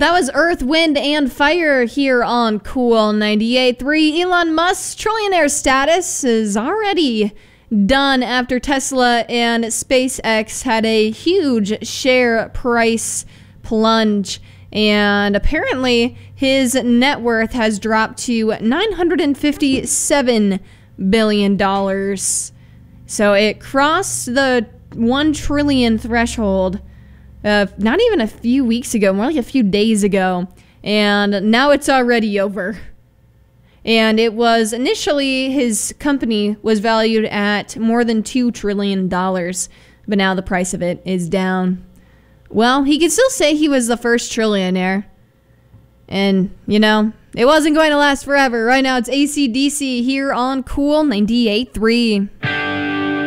that was Earth, Wind, and Fire here on Cool 98.3. Elon Musk's trillionaire status is already done after Tesla and SpaceX had a huge share price plunge. And apparently his net worth has dropped to $957 billion. So it crossed the 1 trillion threshold not even a few weeks ago, more like a few days ago. And now it's already over. And it was initially, his company was valued at more than $2 trillion. But now the price of it is down. Well, he could still say he was the first trillionaire. And, you know, it wasn't going to last forever. Right now it's AC/DC here on Cool 98.3.